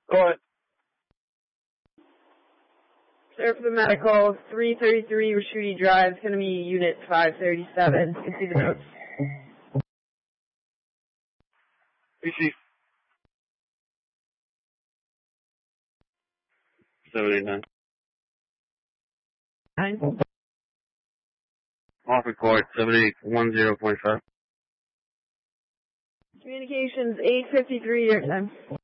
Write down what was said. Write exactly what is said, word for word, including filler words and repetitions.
Go ahead. Sir, for the medical, three thirty-three Raschuti Drive, it's going to be Unit five thirty-seven. You can see the notes. P C. seven eight nine. Nine. Off record, seven eight one zero point five. Communications, eight fifty-three your time.